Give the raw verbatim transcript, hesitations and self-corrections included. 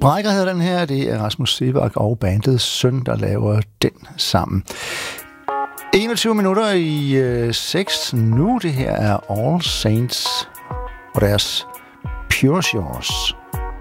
Sprækker hedder den her. Det er Rasmus Seebach og bandets søn, der laver den sammen. enogtyve minutter i øh, seks nu. Det her er All Saints og deres Pure Shores.